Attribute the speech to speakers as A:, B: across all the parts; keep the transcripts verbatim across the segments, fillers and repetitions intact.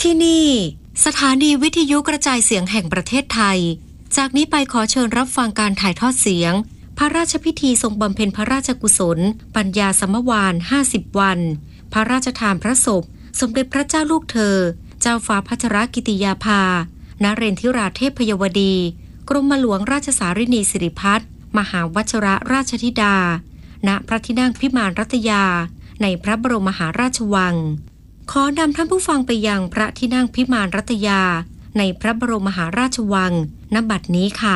A: ที่นี่สถานีวิทยุกระจายเสียงแห่งประเทศไทยจากนี้ไปขอเชิญรับฟังการถ่ายทอดเสียงพระราชพิธีทรงบำเพ็ญพระราชกุศลปัญญาสมวาลห้าสิบวันพระราชทานพระศพสมเด็จพระเจ้าลูกเธอเจ้าฟ้าพัชรกิติยาภานเรนทิราเทพยวดีกรมหลวงราชสารินีสิริพัฒน์มหาวชิรราชธิดาณพระที่นั่งพิมานรัตยาในพระบรมมหาราชวังขอนำท่านผู้ฟังไปยังพระที่นั่งพิมานรัตยาในพระบรมมหาราชวังณบัดนี้ค่ะ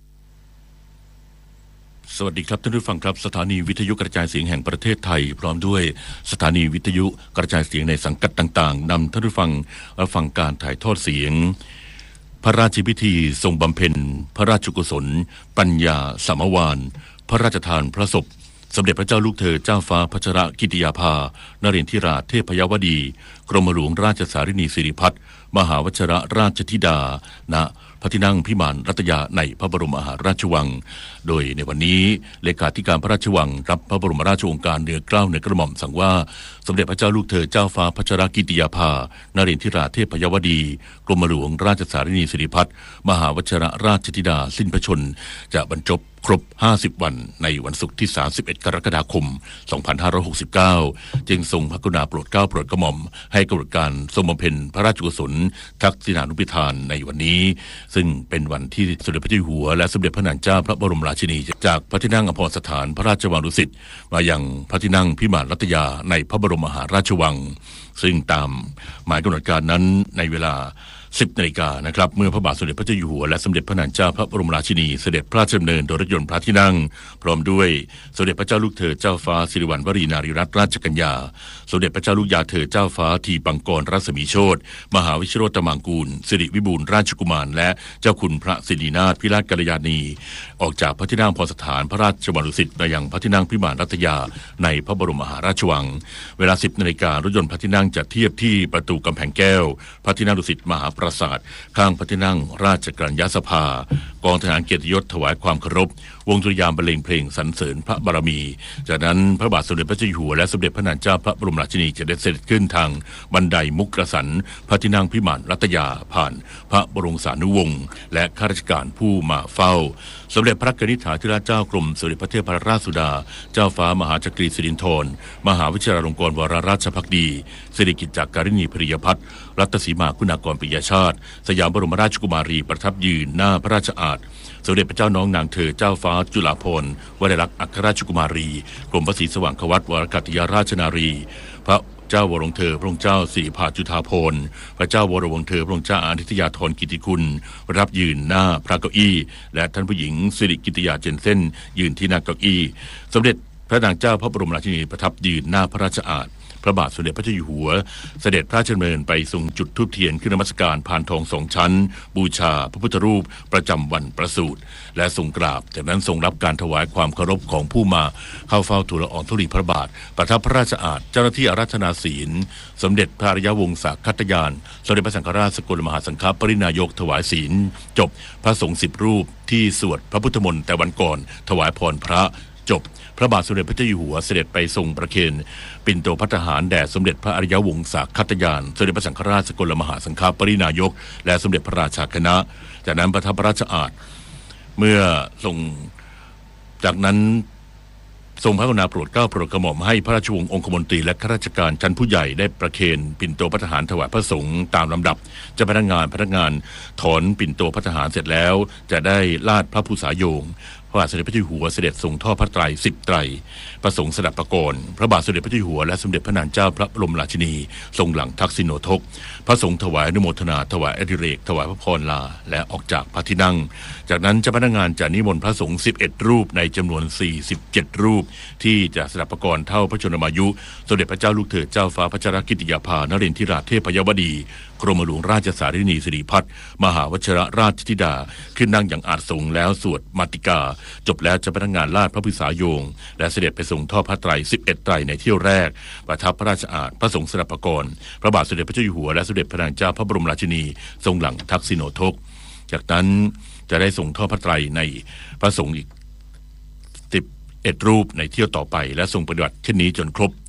B: สวัสดีครับท่านผู้ฟังครับสถานีวิทยุกระจายเสียงแห่งประเทศไทยพร้อมด้วยสถานีวิทยุกระจายเสียงในสังกัดต่างๆนำท่านผู้ฟังรับฟังการถ่ายทอดเสียงพระราชพิธีทรงบำเพ็ญพระราชกุศลปัญญาสมวาลพระราชทานพระศพสมเด็จพระเจ้าลูกเธอเจ้าฟ้าพัชรกิติยาภานเรนทิราเทพยวดีกรมหลวงราชสารินีสิริพัฒน์มหาวชิรราชธิดาณพระที่นั่งพิมานรัตยาในพระบรมมหาราชวังโดยในวันนี้เลขาธิการพระราชวังรับพระบรมราชโองการเหนือเกล้าเหนือกระหม่อมสั่งว่าสมเด็จพระเจ้าลูกเธอเจ้าฟ้าพัชรกิติยาภานเรนทิราเทพยวดีกรมหลวงราชสารินีสิริพัฒน์มหาวชิรราชธิดาสิ้นพระชนม์จะบรรจบครบห้าสิบวันในวันศุกร์ที่สามสิบเอ็ดกรกฎาคมสองพันห้าร้อยหกสิบเก้าจึงทรงพระกรุณาโปรดเกล้าโปรดกระหม่อมให้กำหนดการทรงบำเพ็ญพระราชกุศลทักษิณานุปทานในวันนี้ซึ่งเป็นวันที่สมเด็จพระเจ้าอยู่หัวและสมเด็จพระนางเจ้าพระบรมราชินีจากพระที่นั่งอภรสถานพระราชวังดุสิตมายังพระที่นั่งพิมานรัตยาในพระบรมมหาราชวังซึ่งตามหมายกำหนดการนั้นในเวลาสิบนาฬิกานะครับเมื่อพระบาทสมเด็จพระเจ้าอยู่หัวและสมเด็จพระนางเจ้าพระบรมราชินีเสด็จพระราชดำเนินโดยรถยนต์พระที่นั่งพร้อมด้วยสมเด็จพระเจ้าลูกเธอเจ้าฟ้าสิริวัณวรีนารีรัตนราชกัญญาสมเด็จพระเจ้าลูกยาเธอเจ้าฟ้าทีปังกรรัศมีโชติมหาวิชิโรตมังกูลสิริวิบูลย์ราชกุมารและเจ้าคุณพระสิรินาถพิราชกัลยาณีออกจากพระที่นั่งพรสถานพระราชวังดุสิตมายังพระที่นั่งพิมานรัตยาในพระบรมมหาราชวังเวลาสิบนาฬิการถยนต์พระที่นั่งจะเทียบที่ประตูกำแพงแก้วพระที่นั่งดุสิตมหาปราสาทข้างพระที่นั่งราชกัญญาสภากองทหารเกียรติยศถวายความเคารพวงดุริยางค์บรรเลงเพลงสรรเสริญพระบารมีจากนั้นพระบาทสมเด็จพระเจ้าอยู่หัวและสมเด็จพระนางเจ้าพระบรมราชินีจะได้เสด็จขึ้นทางบันไดมุกกสันพระที่นั่งพิมานรัตยาผ่านพระบรมสานุวงศ์และข้าราชการผู้มาเฝ้าสมเด็จพระกนิษฐาธิราชเจ้ากรมสมเด็จพระเทพราชสุดาเจ้าฟ้ามหาจักรีสิรินธรมหาวิชิราลงกรณวโรราชภักดีสิริกิจจาการิณีภริยพัฒน์รัตนสีมาคุณากรปิยชาติสยามบรมราชกุมารีประทับยืนหน้าพระราชอาณาสมเด็จพระเจ้าน้องนางเธอเจ้าฟ้าจุฬาภรณ์วลัยลักษณ์อัครราชกุมารีกรมพระศรีสว่างควัตวรกัตติยาราชนารีพระเจ้าวรวงเธอพระองค์เจ้าสิริภาจุฑาภรณ์พระเจ้าวรวงเธอพระองค์เจ้าอาทิตยาธรกิติคุณประทับยืนหน้าพระเก้าอี้และท่านผู้หญิงสิริกิติยาเจนเซ่นยืนที่หน้าเก้าอี้สมเด็จพระนางเจ้าพระบรมราชินีประทับยืนหน้าพระราชอาณาพระบาทสมเด็จพระเจ้าอยู่หัวเสด็จพระราชดำเนินไปทรงจุดธูปเทียนขึ้นนมัสการพานทองสองชั้นบูชาพระพุทธรูปประจำวันประสูติและทรงกราบจากนั้นทรงรับการถวายความเคารพของผู้มาเข้าเฝ้าทูลละอองธุลีพระบาทประทับพระราชอาณาเจ้าหน้าที่อาราธนาศีลสมเด็จพระอริยวงศคัตยานสมเด็จพระสังฆราชสกลมหาสังฆปรินายกถวายศีลจบพระสงฆ์สิบรูปที่สวดพระพุทธมนต์แต่วันก่อนถวายพรพระจบพระบาทสมเด็จพระเจ้าอยู่หัวเสด็จไปทรงประเคนปิ่นโตภัตตาหารแด่สมเด็จพระอริยวงศคัตยานสมเด็จพระสังฆราชสกลมหาสังฆปรินายกและสมเด็จพระราชาคณะจากนั้นประทับพระราชอาณาเมื่อทรงจากนั้นทรงพระกรุณาโปรดเกล้าโปรดกระหม่อมให้พระราชวงศ์องคมนตรีและข้าราชการชั้นผู้ใหญ่ได้ประเคนปิ่นโตภัตตาหารถวายพระสงฆ์ตามลำดับเจ้าพนักงานพนักงานถอนปิ่นโตภัตตาหารเสร็จแล้วจะได้ลาดพระภูษาโยงพระบาทสมเด็จพระเจ้าอยู่หัวเสด็จทรงทอดพระไตรสิบไตรประสงค์สดับประกรณ์พระบาทสมเด็จพระเจ้าอยู่หัวและสมเด็จพระนางเจ้าพระบรมราชินีทรงหลังทักษิณโนทกพระสงฆ์ถวายอนุโมทนาถวายอดิเรกถวายพระพรลาและออกจากพระที่นั่งจากนั้นเจ้าพนักงานจะนิมนต์พระสงฆ์สิบเอ็ดรูปในจำนวนสี่สิบเจ็ดรูปที่จะสดับประกรณ์เท่าพระชนมายุสมเด็จพระเจ้าลูกเธอเจ้าฟ้าพัชรกิติยาภานเรนทิราเทพยวดีกรมหลวงราชสารินีสิริพัฒน์มหาวชิรราชธิดาขึ้นนั่งอย่างอาจสงแล้วสวดมาติกาจบแล้วจะพนักงานลาดพระพุษาโยงและเสด็จไปทรงทอดพระไตรสิบเอ็ดไตรในเที่ยวแรกประทับพระราชอาณาพระสงฆ์สดับประกรณ์พระบาทสมเด็จพระเจ้าอยู่หัวและสมเด็จพระนางเจ้าพระบรมราชินีทรงหลังทักษิณโนทกจากนั้นจะได้ทรงทอดพระไตรในพระสงฆ์อีกสิบเอ็ดรูปในเที่ยวต่อไปและทรงปฏิบัติเช่นนี้จนครบ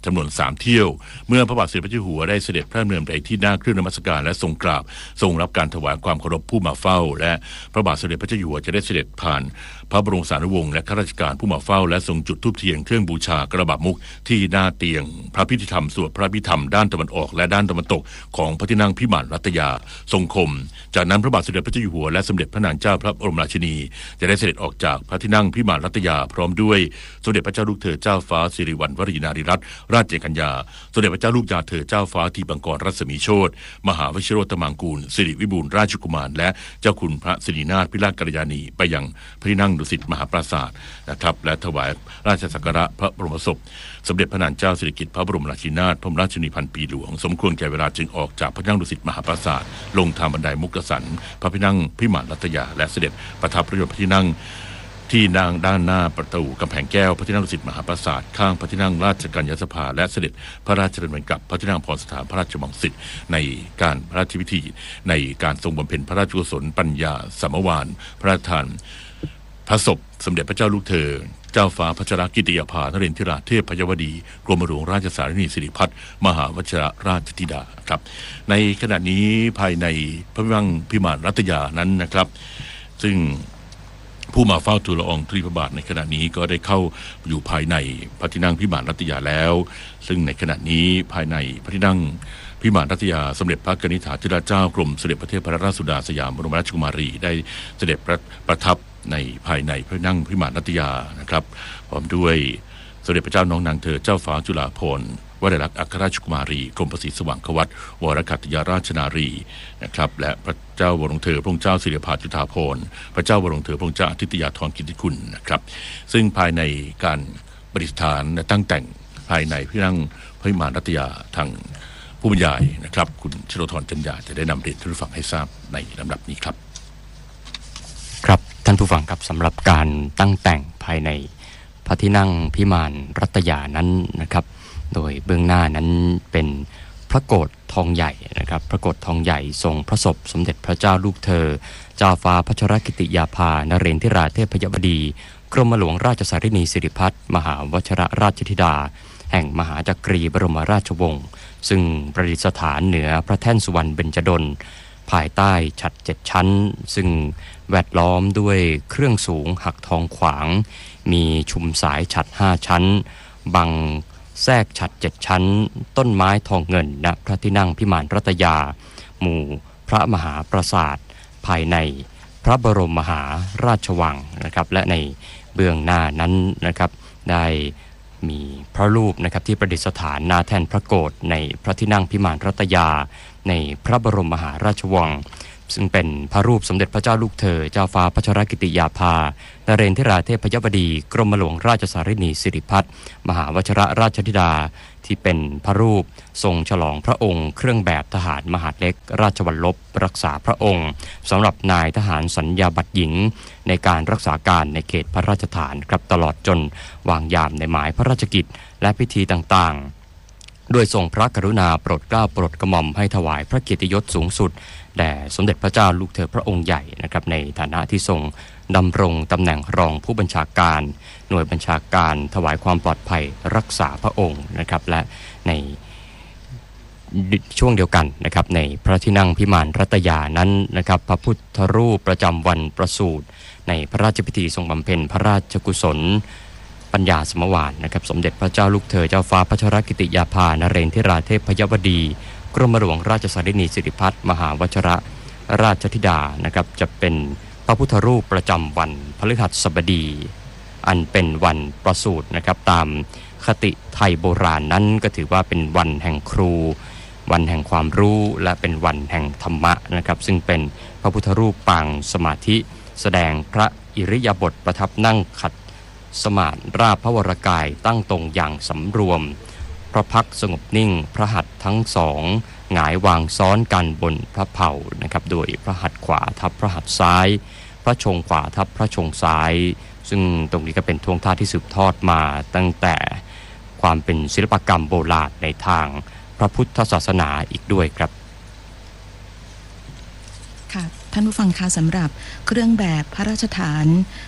B: จำนวนสามเที่ยวเมื่อพระบาทสมเด็จพระเจ้าอยู่หัวได้เสด็จพระดำเนินไปที่หน้าเครื่องนมัสการและทรงกราบทรงรับการถวายความเคารพผู้มาเฝ้าและพระบาทสมเด็จพระเจ้าอยู่หัวจะได้เสด็จผ่านพระบรมสารีวงศ์และข้าราชการผู้มาเฝ้าและทรงจุดธูปเทียนเครื่องบูชากระบาดมุกที่หน้าเตียงพระพิธีธรรมสวดพระพิธรรมด้านตะวันออกและด้านตะวันตกของพระที่นั่งพิมานรัตยาทรงคมจากนั้นพระบาทสมเด็จพระเจ้าอยู่หัวและสมเด็จพระนางเจ้าพระบรมราชินีจะได้เสด็จออกจากพระที่นั่งพิมานรัตยาพร้อมด้วยสมเด็จพระเจ้าลูกเธอเจ้าฟ้าสิริวัณวรีนารีรัตนราชกัญญาสมเด็จพระเจ้าลูกยาเธอเจ้าฟ้าทีปังกรรัศมีโชติมหาวชิโรตมังกูลสิริวิบูลย์ราชกุมารและเจ้าคุณพระสิรินาถพิราชกัลยาณีไปยังพระที่นั่งดุสิตมหาปราสาทนะครับและถวายราชสักการะพระบรมศพสมเด็จพระนางเจ้าสิริกิติ์พระบรมราชินีนาถพระบรมราชินีพันปีหลวงสมควรแก่เวลาจึงออกจากพระที่นั่งดุสิตมหาปราสาทลงทางบันไดมุกสันพระที่นั่งพิมานรัตยาและเสด็จประทับพระยนต์พระที่นั่งที่นางด้านหน้าประตูกำแพงแก้วพระที่นั่งดุสิตมหาปราสาทข้างพระที่นั่งราชกัญญาสภาและเสด็จพระราชดำเนินกลับพระที่นั่งพรสถานพระราชวังสิทธิ์ในการพระราชพิธีในการทรงบำเพ็ญพระราชกุศลปัญญาสมวานพระราชทานพระศพสมเด็จพระเจ้าลูกเธอเจ้าฟ้าพัชรกิติยาภานเรนทิราเทพพยวดีกรมหลวงราชสารินีสิริพัฒน์มหาวชิรราชธิดาครับในขณะนี้ภายในพระที่นั่งพิมานรัตยานั้นนะครับซึ่งผู้มาเฝ้าทูลละอองธุลีพระบาทในขณะนี้ก็ได้เข้าอยู่ภายในพระที่นั่งพิมานรัตยาแล้วซึ่งในขณะนี้ภายในพระที่นั่งพิมานรัตยาสมเด็จพระกนิษฐาธิราชเจ้ากรมเสด็จพระเทพรัตนราชสุดาสยามบรมราชกุมารีได้เสด็จประทับในภายในพระที่นั่งพิมานรัตยานะครับพร้อมด้วยสมเด็จพระเจ้าน้องนางเธอเจ้าฟ้าจุฬาภรณ์วลัยลักษณ์อัครราชกุมารีกรมประสิทธิ์สว่างควัตวรคัตยาราชนารีนะครับและพระเจ้าวรวงเธอพระองค์เจ้าสิริภาจุฑาภรณ์พระเจ้าวรวงเธอพระองค์เจ้าอทิตยาธรกิติคุณนะครับซึ่งภายในการประดิษฐานและตั้งแต่งภายในพระที่นั่งพิมานรัตยาทางผู้บรรยายนะครับคุณชโลธรจันยาจะได้นำเรียนท่านผู้ฟังให้ทราบในลำดับนี้ครับ
C: ครับท่านผู้ฟังครับสำหรับการตั้งแต่งภายในพระที่นั่งพิมานรัตยานั้นนะครับโดยเบื้องหน้านั้นเป็นพระโกฐทองใหญ่นะครับพระโกฐทองใหญ่ทรงพระศพสมเด็จพระเจ้าลูกเธอเจ้าฟ้าพัชรกิติยาภานเรนทิราเทพพยวดีกรมหลวงราชสารินีสิริพัฒน์มหาวชิรราชธิดาแห่งมหาจักรีบรมราชวงศ์ซึ่งประดิษฐานเหนือพระแท่นสุวรรณเบญจดลภายใต้ฉัตรเจ็ดชั้นซึ่งแวดล้อมด้วยเครื่องสูงหักทองขวางมีชุมสายฉัตรห้าชั้นบังแทรกฉัตรเจ็ดชั้นต้นไม้ทองเงินณพระที่นั่งพิมานรัตยาหมู่พระมหาปราสาทภายในพระบรมมหาราชวังนะครับและในเบื้องหน้านั้นนะครับได้มีพระรูปนะครับที่ประดิษฐานหน้าแท่นพระโกฐในพระที่นั่งพิมานรัตยาในพระบรมมหาราชวังซึ่งเป็นพระรูปสมเด็จพระเจ้าลูกเธอเจ้าฟ้าพัชรกิติยาภานเรนทิราเทพพยวดีกรมหลวงราชสารินีสิริพัฒน์มหาวชิรราชธิดาที่เป็นพระรูปทรงฉลองพระองค์เครื่องแบบทหารมหาดเล็กราชวัลลบรักษาพระองค์สำหรับนายทหารสัญญาบัตรหญิงในการรักษาการในเขตพระราชฐานครับตลอดจนวางยามในหมายพระราชกิจและพิธีต่างๆโดยทรงพระกรุณาโปรดเกล้าโปรดกระหม่อมให้ถวายพระเกียรติยศสูงสุดแด่สมเด็จพระเจ้าลูกเธอพระองค์ใหญ่นะครับในฐานะที่ทรงดำรงตำแหน่งรองผู้บัญชาการหน่วยบัญชาการถวายความปลอดภัยรักษาพระองค์นะครับและในช่วงเดียวกันนะครับในพระที่นั่งพิมานรัตยานั้นนะครับพระพุทธรูปประจำวันประสูติในพระราชพิธีทรงบำเพ็ญพระราชกุศลปัญญาสมวานนะครับสมเด็จพระเจ้าลูกเธอเจ้าฟ้าพัชรกิติยาภานเรนทิราเทพพยวดีกรมหลวงราชสารินีสิริพัฒน์มหาวชิรราชธิดานะครับจะเป็นพระพุทธรูปประจำวันพฤหัสบดีอันเป็นวันประสูตินะครับตามคติไทยโบราณนั้นก็ถือว่าเป็นวันแห่งครูวันแห่งความรู้และเป็นวันแห่งธรรมะนะครับซึ่งเป็นพระพุทธรูปปางสมาธิแสดงพระอิริยาบถประทับนั่งขัดสมาธิราบพระวรกายตั้งตรงอย่างสำรวมพระพักสงบนิ่งพระหัตถ์ทั้งสองหงายวางซ้อนกันบนพระเผ่านะครับโดยพระหัตถ์ขวาทับพระหัตถ์ซ้ายพระชงขวาทับพระชงซ้ายซึ่งตรงนี้ก็เป็นท่วงท่าที่สืบทอดมาตั้งแต่ความเป็นศิลปกรรมโบราณในทางพระพุทธศาสนาอีกด้วยครับ
D: ค่ะท่านผู้ฟังคะสำหรับเครื่องแบบพระราชทาน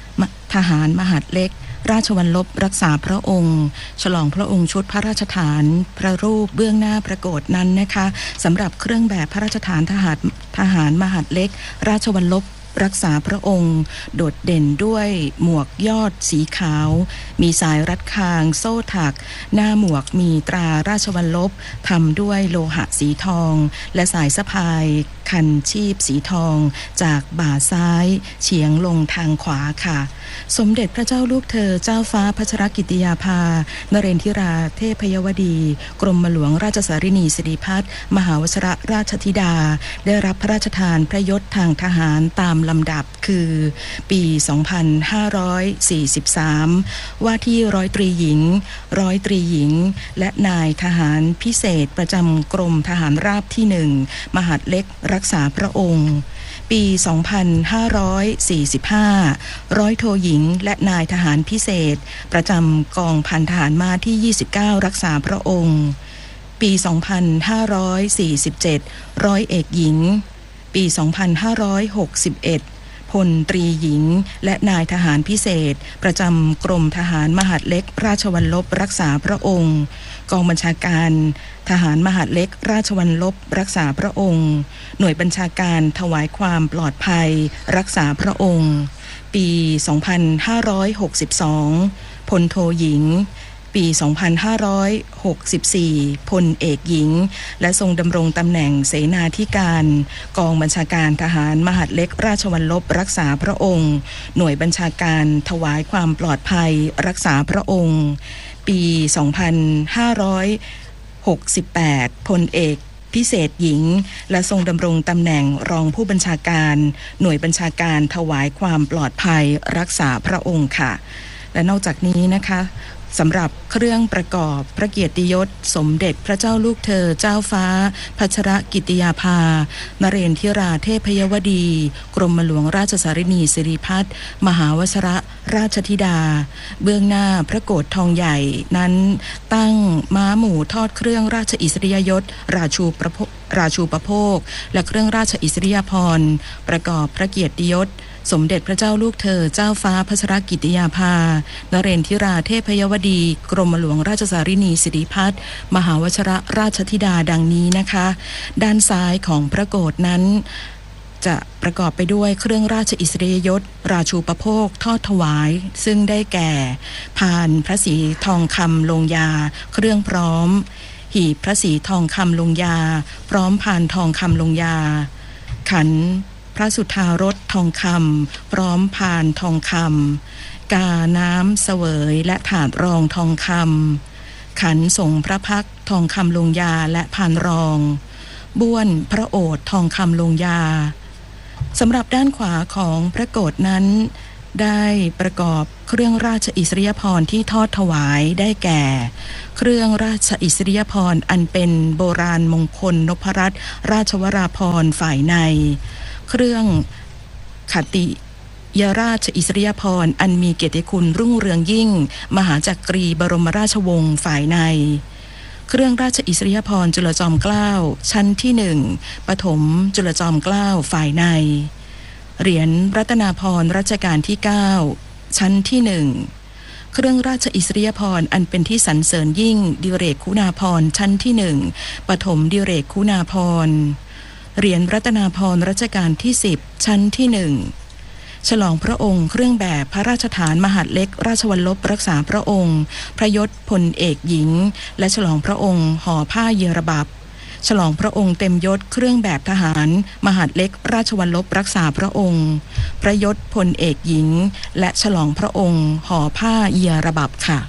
D: ทหารมหาดเล็กราชวัลลบรักษาพระองค์ฉลองพระองค์ชุดพระราชทานพระรูปเบื้องหน้าปรากฏนั้นนะคะสำหรับเครื่องแบบพระราชทานทหารทหารมหาดเล็กราชวัลลบรักษาพระองค์โดดเด่นด้วยหมวกยอดสีขาวมีสายรัดคางโซ่ถักหน้าหมวกมีตราราชวัลลบทำด้วยโลหะสีทองและสายสะพายคันชีพสีทองจากบ่าซ้ายเฉียงลงทางขวาค่ะสมเด็จพระเจ้าลูกเธอเจ้าฟ้าพัชรกิติยาภานเรนทิราเทพยวดีกรมหลวงราชสารินีสิริพัฒน์มหาวชิรราชธิดาได้รับพระราชทานพระยศทางทหารตามลำดับคือปี สองพันห้าร้อยสี่สิบสาม ว่าที่ร้อยตรีหญิงร้อยตรีหญิงและนายทหารพิเศษประจำกรมทหารราบที่หนึ่งมหาดเล็กรักษาพระองค์ปี สองพันห้าร้อยสี่สิบห้า ร้อยโทหญิงและนายทหารพิเศษประจำกองพันทหารม้าที่ ยี่สิบเก้า รักษาพระองค์ปี สองพันห้าร้อยสี่สิบเจ็ด ร้อยเอกหญิงปี สองพันห้าร้อยหกสิบเอ็ด พลตรีหญิงและนายทหารพิเศษประจำกรมทหารมหาดเล็กราชวัลลบรักษาพระองค์กองบัญชาการทหารมหาดเล็กราชวัลลบรักษาพระองค์หน่วยบัญชาการถวายความปลอดภัยรักษาพระองค์ปี สองพันห้าร้อยหกสิบสอง พลโทหญิงปี สองพันห้าร้อยหกสิบสี่ พลเอกหญิงและทรงดำรงตำแหน่งเสนาธิการกองบัญชาการทหารมหาดเล็กราชวัลลบรักษาพระองค์หน่วยบัญชาการถวายความปลอดภัยรักษาพระองค์ปี สองพันห้าร้อยหกสิบแปด พลเอกพิเศษหญิงและทรงดำรงตำแหน่งรองผู้บัญชาการหน่วยบัญชาการถวายความปลอดภัยรักษาพระองค์ค่ะและนอกจากนี้นะคะสำหรับเครื่องประกอบพระเกียรติยศสมเด็จพระเจ้าลูกเธอเจ้าฟ้าพัชรกิติยาภานเรนทิราเทพยวดีกรมหลวงราชสารินีสิริพัฒน์มหาวชิรราชธิดาเบื้องหน้าพระโกฐทองใหญ่นั้นตั้งม้าหมู่ทอดเครื่องราชอิสริยยศราชูประราชูปโภคและเครื่องราชอิสริยาภรณ์ประกอบพระเกียรติยศสมเด็จพระเจ้าลูกเธอเจ้าฟ้าพัชรกิติยาภานเรนทิราเทพยวดีกรมหลวงราชสารินีสิริพัฒน์มหาวชิรราชธิดาดังนี้นะคะด้านซ้ายของพระโกฐนั้นจะประกอบไปด้วยเครื่องราชอิสริยยศราชูปโภคทอดถวายซึ่งได้แก่พานพระศรีทองคำลงยาเครื่องพร้อมหีบพระศรีทองคำลงยาพร้อมพานทองคำลงยาขันพระสุธารสทองคำพร้อมพานทองคำกาน้ำเสวยและถาดรองทองคำขันสงพระพักทองคำลงยาและพานรองบ้วนพระโอษฐ์ทองคำลงยาสำหรับด้านขวาของพระโกฐนั้นได้ประกอบเครื่องราชอิสริยาภรณ์ที่ทอดถวายได้แก่เครื่องราชอิสริยาภรณ์อันเป็นโบราณมงคลนพรัตน์ราชวราภรณ์ฝ่ายในเครื่องขัตติยราชอิสริยาภรณ์อันมีเกียรติคุณรุ่งเรืองยิ่งมหาจักรีบรมราชวงศ์ฝ่ายในเครื่องราชอิสริยาภรณ์จุลจอมเกล้าชั้นที่หนึ่งปฐมจุลจอมเกล้าฝ่ายในเหรียญรัตนาภรณ์รัชกาลที่เก้าชั้นที่หนึ่งเครื่องราชอิสริยาภรณ์อันเป็นที่สรรเสริญยิ่งดิเรกคุณาภรณ์ชั้นที่หนึ่งปฐมดิเรกคุณาภรณ์เหรียญรัตนาภรณ์รัชกาลที่สิบชั้นที่หนึ่งฉลองพระองค์เครื่องแบบพระราชฐานมหาดเล็กราชวัลลบรักษาพระองค์พระยศพลเอกหญิงและฉลองพระองค์ห่อผ้าเยรบับฉลองพระองค์เต็มยศเครื่องแบบทหารมหาดเล็กราชวัลลบรักษาพระองค์พระยศพลเอกหญิงและฉลองพระองค์ห่อผ้าเยรบับค่ะ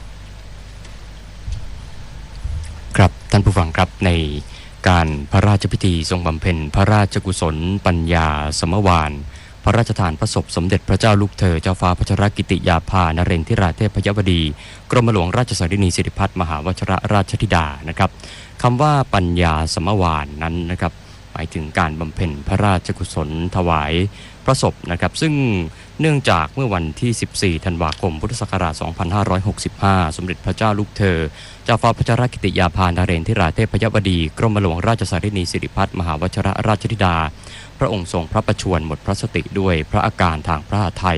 C: ครับท่านผู้ฟังครับในการพระราชพิธีทรงบำเพ็ญพระราชกุศลปัญญาสมวาลพระราชทานพระศพสมเด็จพระเจ้าลูกเธอเจ้าฟ้าพัชรกิติยาภานเรนทิราเทพยวดีกรมหลวงราชสารินีสิริพัฒน์มหาวชิรราชธิดานะครับคำว่าปัญญาสมวาลนั้นนะครับหมายถึงการบำเพ็ญพระราชกุศลถวายพระศพนะครับซึ่งเนื่องจากเมื่อวันที่สิบสี่ธันวาคมพุทธศักราชสองพันห้าร้อยหกสิบห้าสมเด็จพระเจ้าลูกเธอเจ้าฟ้าพัชรกิติยาภานเรนทิราเทพยวดีกรมหลวงราชสารินีสิริพัฒน์มหาวชิรราชธิดาพระองค์ทรงพระประชวรหมดพระสติด้วยพระอาการทางพระทัย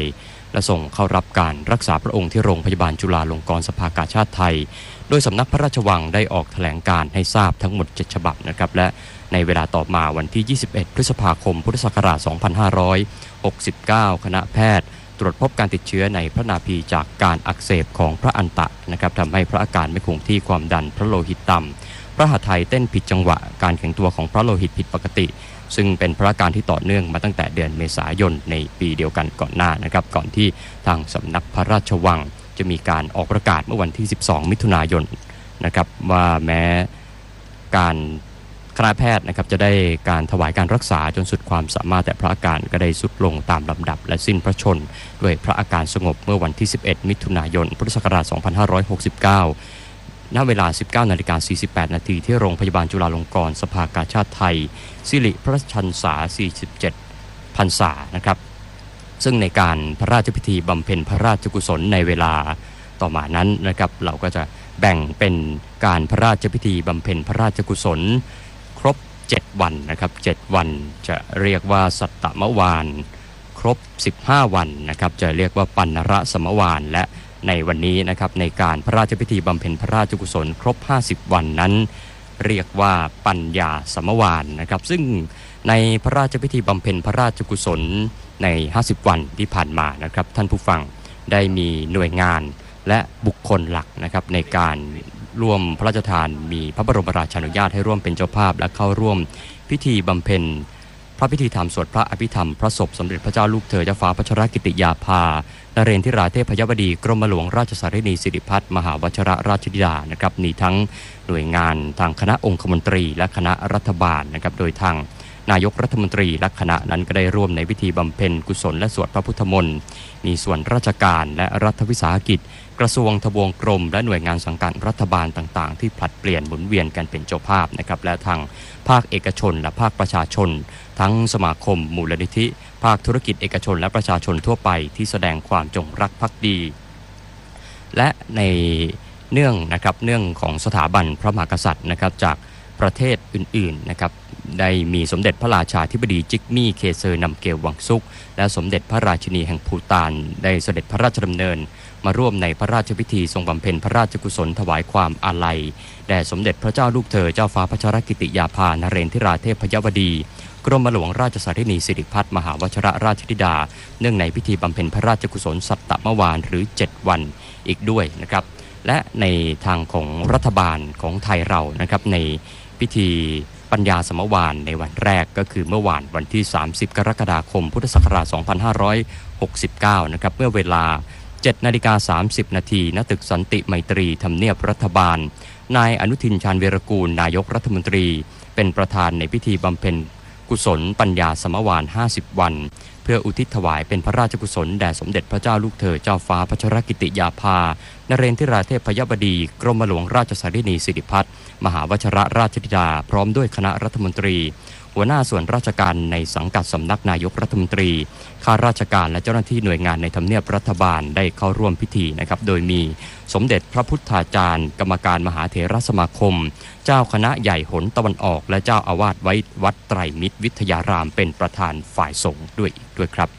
C: และส่งเข้ารับการรักษาพระองค์ที่โรงพยาบาลจุฬาลงกรณ์สภากาชาดไทยโดยสำนักพระราชวังได้ออกแถลงการให้ทราบทั้งหมดเจ็ดฉบับนะครับและในเวลาต่อมาวันที่ยี่สิบเอ็ดพฤษภาคมพุทธศักราชสองพันห้าร้อยหกสิบเก้าคณะแพทย์ตรวจพบการติดเชื้อในพระนาภีจากการอักเสบของพระอันตะนะครับทำให้พระอาการไม่คงที่ความดันพระโลหิตต่ำพระหัตถ์ไทยเต้นผิดจังหวะการแข็งตัวของพระโลหิตผิดปกติซึ่งเป็นพระอาการที่ต่อเนื่องมาตั้งแต่เดือนเมษายนในปีเดียวกันก่อนหน้านะครับก่อนที่ทางสำนักพระราชวังจะมีการออกประกาศเมื่อวันที่สิบสองมิถุนายนนะครับว่าแม้การคณะแพทย์นะครับจะได้การถวายการรักษาจนสุดความสามารถแต่พระอาการก็ได้ทรุดลงตามลำดับและสิ้นพระชนม์ด้วยพระอาการสงบเมื่อวันที่สิบเอ็ดมิถุนายนพุทธศักราชสองพันห้าร้อยหกสิบเก้าณเวลา สิบเก้านาฬิกาสี่สิบแปดนาทีที่โรงพยาบาลจุฬาลงกรณ์สภากาชาดไทยสิริพระชนษาสี่สิบเจ็ดพรรษานะครับซึ่งในการพระราชพิธีบำเพ็ญพระราชกุศลในเวลาต่อมานั้นนะครับเราก็จะแบ่งเป็นการพระราชพิธีบำเพ็ญพระราชกุศลครบเจ็ดวันนะครับเจ็ดวันจะเรียกว่าสัตตมวานครบสิบห้าวันนะครับจะเรียกว่าปัณณรสมวานและในวันนี้นะครับในการพระราชพิธีบำเพ็ญพระราชกุศลครบห้าสิบวันนั้นเรียกว่าปัญญาสมวานนะครับซึ่งในพระราชพิธีบำเพ็ญพระราชกุศลในห้าสิบวันที่ผ่านมานะครับท่านผู้ฟังได้มีหน่วยงานและบุคคลหลักนะครับในการร่วมพระราชทานมีพระบรมราชานุญาตให้ร่วมเป็นเจ้าภาพและเข้าร่วมพิธีบำเพ็ญพระพิธีธรรมสวดพระอภิธรรมพระศพสมเด็จพระเจ้าลูกเธอเจ้าฟ้าพัชรกิติยาภานเรนทิราเทพยบดีกรมหลวงราชสารินีสิริพัฒน์มหาวชิรราชธิดานะครับมีทั้งหน่วยงานทางคณะองคมนตรีและคณะรัฐบาลนะครับโดยทางนายกรัฐมนตรีและคณะนั้นก็ได้ร่วมในพิธีบำเพ็ญกุศลและสวดพระพุทธมนต์มีส่วนราชการและรัฐวิสาหกิจกระทรวงทบวงกรมและหน่วยงานสังกัดรัฐบาลต่างๆที่ผลัดเปลี่ยนหมุนเวียนกันเป็นเจ้าภาพนะครับและทางภาคเอกชนและภาคประชาชนทั้งสมาคมมูลนิธิภาคธุรกิจเอกชนและประชาชนทั่วไปที่แสดงความจงรักภักดีและในเนื่องนะครับเนื่องของสถาบันพระมหากษัตริย์นะครับจากประเทศอื่นๆนะครับได้มีสมเด็จพระราชาธิบดีจิกมี่เคเซอร์นำเกลวังซุกและสมเด็จพระราชินีแห่งภูฏานได้เสด็จพระราชดำเนินมาร่วมในพระราชพิธีทรงบำเพ็ญพระราชกุศลถวายความอาลัยแด่สมเด็จพระเจ้าลูกเธอเจ้าฟ้าพัชรกิติยาภานเรนทิราเทพยวดีกรมหลวงราชสารินีสิริพัฒน์มหาวชิรราชธิดาเนื่องในพิธีบำเพ็ญพระราชกุศลสัตตมวานหรือเจ็ดวันอีกด้วยนะครับและในทางของรัฐบาลของไทยเรานะครับในพิธีปัญญาสมวานในวันแรกก็คือเมื่อวานวันที่สามสิบกรกฎาคมพุทธศักราชสองพันห้าร้อยหกสิบเก้านะครับเมื่อเวลาเจ็ดนาฬิกาสามสิบนาทีณตึกสันติไมตรีทำเนียบรัฐบาลนายอนุทินชาญวีรกูลนายกรัฐมนตรีเป็นประธานในพิธีบำเพ็ญกุศลปัญญาสมวานห้าสิบวันเพื่ออุทิศถวายเป็นพระราชกุศลแด่สมเด็จพระเจ้าลูกเธอเจ้าฟ้าพัชรกิติยาภานเรนทิราเทพยบดีกรมหลวงราชสารินีสิริพัฒน์มหาวชิรราชธิดาพร้อมด้วยคณะรัฐมนตรีหัวหน้าส่วนราชการในสังกัดสำนักนายกรัฐมนตรีข้าราชการและเจ้าหน้าที่หน่วยงานในทำเนียบรัฐบาลได้เข้าร่วมพิธีนะครับโดยมีสมเด็จพระพุทธาจารย์กรรมการมหาเถรสมาคมเจ้าคณะใหญ่หนตะวันออกและเจ้าอาวาสวัดไตรมิตรวิทยารามเป็นประธานฝ่ายสงฆ์ด้วยอีกด้วยครับ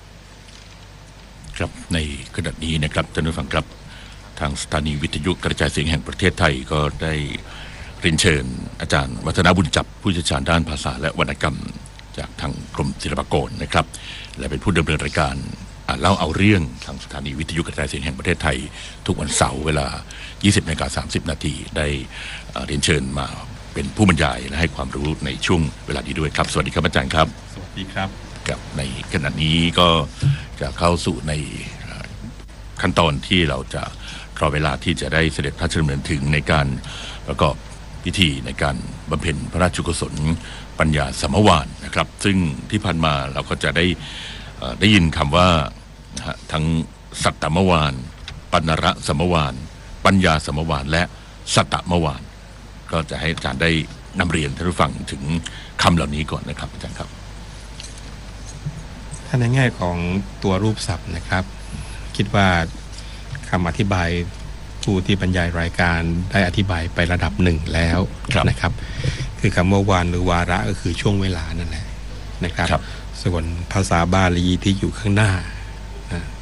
B: ครับในขณะนี้นะครับท่านผู้ฟังครับทางสถานีวิทยุกระจายเสียงแห่งประเทศไทยก็ได้เรียนเชิญอาจารย์วัฒนาบุญจับผู้เชี่ยวชาญด้านภาษาและวรรณกรรมจากทางกรมศิลปากรนะครับและเป็นผู้ดำเนินรายการเล่าเอาเรื่องทางสถานีวิทยุกระจายเสียงแห่งประเทศไทยทุกวันเสาร์เวลา ยี่สิบนาฬิกาสามสิบนาทีได้เรียนเชิญมาเป็นผู้บรรยายและให้ความรู้ในช่วงเวลานี้ด้วยครับสวัสดีครับอาจารย์ครับ
E: สวัสดีครับ
B: กับในขณะนี้ก็จะเข้าสู่ในขั้นตอนที่เราจะรอเวลาที่จะได้เสด็จพระราชดำเนินถึงในการประกอบพิธีในการบำเพ็ญพระราชกุศลปัญญาสมวานนะครับซึ่งที่ผ่านมาเราก็จะได้ได้ยินคำว่าทั้งสัตตมวานปัณณรสมวานปัญญาสมวานและสัตตมวานก็จะให้อาจารย์ได้นำเรียนท่านผู้ฟังถึงคำเหล่านี้ก่อนนะครับอาจารย์ครับ
E: ถ้าในแง่ของตัวรูปศัพท์นะครับคิดว่าคำอธิบายผู้ที่บรรยายรายการได้อธิบายไประดับหนึ่งแล้วนะครับคือคำว่าวานหรือวาระก็คือช่วงเวลานั่นแหละนะครับส่วนภาษาบาลีที่อยู่ข้างหน้านะ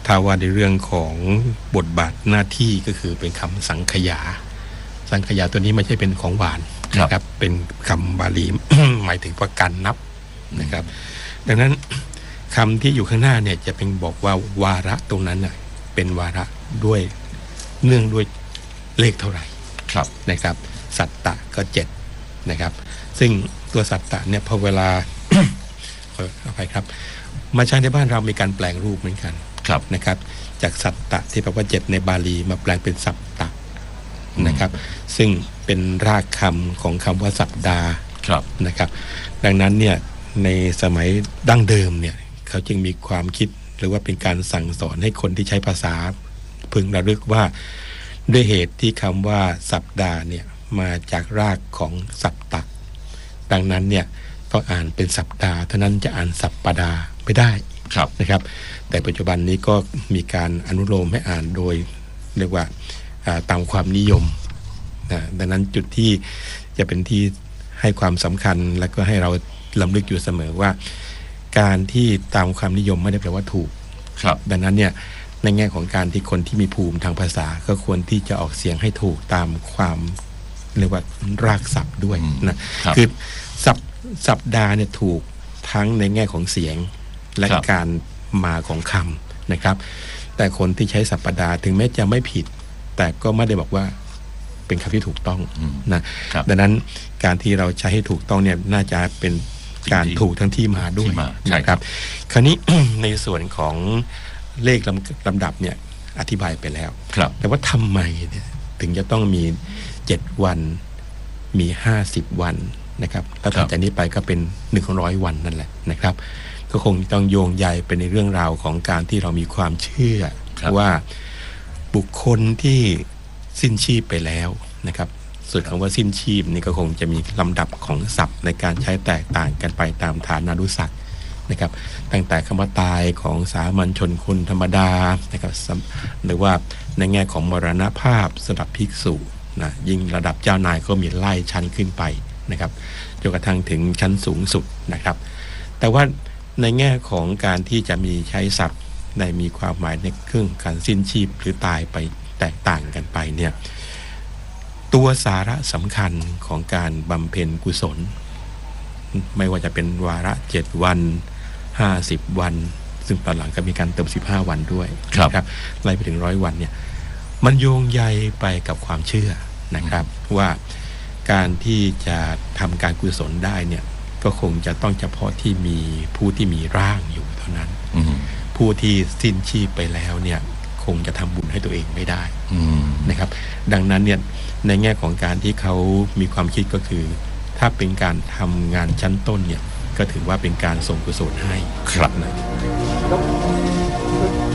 E: ถ้าว่าในเรื่องของบทบาทหน้าที่ก็คือเป็นคำสังขยาสังขยาตัวนี้ไม่ใช่เป็นของหวานนะครับเป็นคำบาลี หมายถึงว่าการนับนะครับดังนั้นคำที่อยู่ข้างหน้าเนี่ยจะเป็นบอกว่าวาระตรงนั้นน่ะเป็นวาระด้วยเนื่องด้วยเลขเท่าไหร่นะครับสัตตะก็เจ็ดนะครับซึ่งตัวสัตตะเนี่ยพอเวลา ขออภัยครับมาใช้ในบ้านเรามีการแปลงรูปเหมือนกันนะครับจากสัตตะที่แปลว่าเจ็ดในบาลีมาแปลงเป็นสัปตะนะครับซึ่งเป็นรากคำของคำว่าสัปดาห์นะครับดังนั้นเนี่ยในสมัยดั้งเดิมเนี่ยเขาจึงมีความคิดหรือว่าเป็นการสั่งสอนให้คนที่ใช้ภาษาพึงระลึกว่าด้วยเหตุที่คำว่าสัปดาห์เนี่ยมาจากรากของสัปตะดังนั้นเนี่ยต้องอ่านเป็นสัปดาห์เท่านั้นจะอ่านสัปปดาห์ไม่ได้นะครับแต่ปัจจุบันนี้ก็มีการอนุโลมให้อ่านโดยเรียกว่าตามความนิยมนะดังนั้นจุดที่จะเป็นที่ให้ความสำคัญและก็ให้เราลำลึกอยู่เสมอว่าการที่ตามความนิยมไม่ได้แปลว่าถูกดังนั้นเนี่ยในแง่ของการที่คนที่มีภูมิทางภาษาก็ควรที่จะออกเสียงให้ถูกตามความเรียกว่ารากศัพท์ด้วยนะคือศัพท์สัปดาห์เนี่ยถูกทั้งในแง่ของเสียงและการมาของคำนะครับแต่คนที่ใช้สัปดาห์ถึงแม้จะไม่ผิดแต่ก็ไม่ได้บอกว่าเป็นคำที่ถูกต้องนะดังนั้นการที่เราใช้ให้ถูกต้องเนี่ยน่าจะเป็นการถูกทั้งที่มาด้วยนะครับคราวนี้ ในส่วนของเลขลำลำดับเนี่ยอธิบายไปแล้วแต่ว่าทำไมเนี่ยถึงจะต้องมีเจ็ดวันมีห้าสิบวันนะครับแล้วต่อจากนี้ไปก็เป็นหนึ่งร้อยวันนั่นแหละนะครับก็คงต้องโยงใยเป็นในเรื่องราวของการที่เรามีความเชื่อว่าบุคคลที่สิ้นชีพไปแล้วนะครับส่วนคำว่าสิ้นชีพนี่ก็คงจะมีลำดับของศัพท์ในการใช้แตกต่างกันไปตามฐานานุศักดิ์นะครับตั้งแต่คำว่าตายของสามัญชนคนธรรมดานะครับหรือว่าในแง่ของมรณภาพสำหรับภิกษุนะยิ่งระดับเจ้านายก็มีไล่ชั้นขึ้นไปนะครับจนกระทั่งถึงชั้นสูงสุดนะครับแต่ว่าในแง่ของการที่จะมีใช้ศัพท์ในมีความหมายในเครื่องการสิ้นชีพหรือตายไปแตกต่างกันไปเนี่ยตัวสาระสำคัญของการบำเพ็ญกุศลไม่ว่าจะเป็นวาระเจ็ดวันห้าสิบวันซึ่งตอนหลังก็มีการเติมสิบห้าวันด้วยครับไล่ไปถึงร้อยวันเนี่ยมันโยงใยไปกับความเชื่อนะครับว่าการที่จะทำการกุศลได้เนี่ยก็คงจะต้องเฉพาะที่มีผู้ที่มีร่างอยู่เท่านั้นผู้ที่สิ้นชีพไปแล้วเนี่ยคงจะทำบุญให้ตัวเองไม่ได้นะครับดังนั้นเนี่ยในแง่ของการที่เขามีความคิดก็คือถ้าเป็นการทำงานชั้นต้นเนี่ยก็ถือว่าเป็นการส่งกุศลให้ครับนะ